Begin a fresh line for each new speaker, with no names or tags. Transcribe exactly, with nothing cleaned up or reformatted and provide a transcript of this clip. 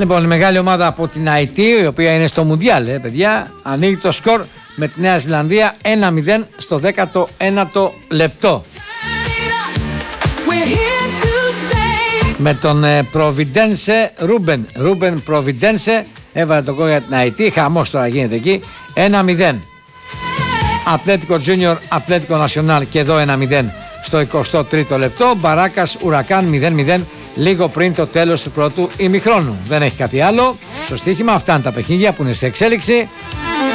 Λοιπόν, η μεγάλη ομάδα από την Αϊτή, η οποία είναι στο Μουντιάλ, ε, παιδιά, ανοίγει το σκορ με τη Νέα Ζηλανδία ένα μηδέν στο δέκατο ένατο λεπτό. Με τον ε, Προβιντένσε Ρούμπεν, Ρούμπεν Προβιντένσε έβαλε το γκολ για την Αϊτή, χαμός τώρα γίνεται εκεί, ένα μηδέν. Ατλέτικο Τζούνιορ, Ατλέτικο Νασιονάλ και εδώ ένα μηδέν στο εικοστό τρίτο λεπτό. Μπαράκας Ουρακάν μηδέν μηδέν λίγο πριν το τέλος του πρώτου ημιχρόνου. Δεν έχει κάτι άλλο στο στοίχημα, αυτά είναι τα παιχνίδια που είναι σε εξέλιξη.